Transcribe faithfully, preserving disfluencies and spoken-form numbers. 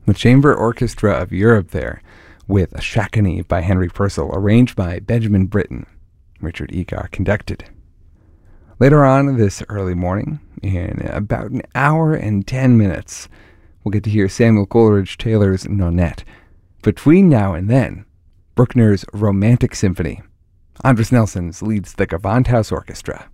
the Chamber Orchestra of Europe there, with a Chaconne by Henry Purcell, arranged by Benjamin Britten. Richard Egar conducted. Later on this early morning, in about an hour and ten minutes, we'll get to hear Samuel Coleridge Taylor's Nonet. Between now and then, Bruckner's Romantic Symphony. Andris Nelsons leads the Gewandhaus Orchestra.